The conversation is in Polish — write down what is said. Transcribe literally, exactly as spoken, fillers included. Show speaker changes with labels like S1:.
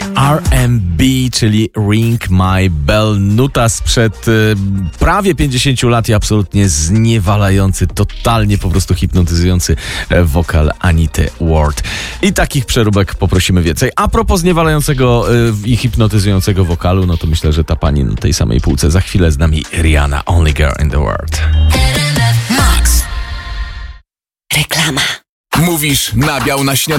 S1: R and B, czyli Ring My Bell, nuta sprzed y, prawie pięćdziesięciu lat i absolutnie zniewalający, totalnie po prostu hipnotyzujący e, wokal Anity Ward. I takich przeróbek poprosimy więcej. A propos zniewalającego y, i hipnotyzującego wokalu, no to myślę, że ta pani na tej samej półce. Za chwilę z nami Rihanna, Only Girl in the World.
S2: Max.
S3: Reklama.
S2: Mówisz nabiał na śniadanie.